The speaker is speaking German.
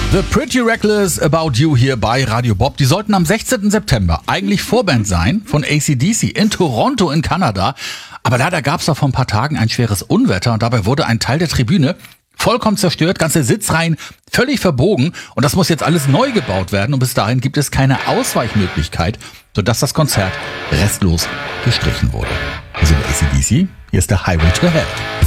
The Pretty Reckless About You hier bei Radio Bob. Die sollten am 16. September eigentlich Vorband sein von AC/DC in Toronto in Kanada. Aber leider gab es da vor ein paar Tagen ein schweres Unwetter und dabei wurde ein Teil der Tribüne vollkommen zerstört, ganze Sitzreihen völlig verbogen und das muss jetzt alles neu gebaut werden und bis dahin gibt es keine Ausweichmöglichkeit, sodass das Konzert restlos gestrichen wurde. Wir sind AC/DC, hier ist der Highway to Hell.